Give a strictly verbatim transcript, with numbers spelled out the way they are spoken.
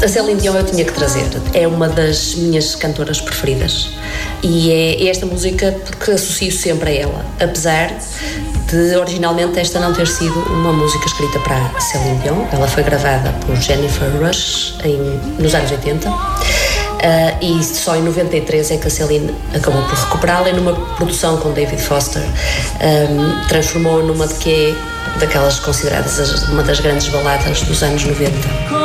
A Céline Dion eu tinha que trazer. É uma das minhas cantoras preferidas. E é esta música porque associo sempre a ela. Apesar de originalmente esta não ter sido uma música escrita para a Céline Dion. Ela foi gravada por Jennifer Rush em, nos anos oitenta. Uh, e só em noventa e três é que a Céline acabou por recuperá-la e numa produção com David Foster um, transformou numa de que é daquelas consideradas uma das grandes baladas dos anos noventa.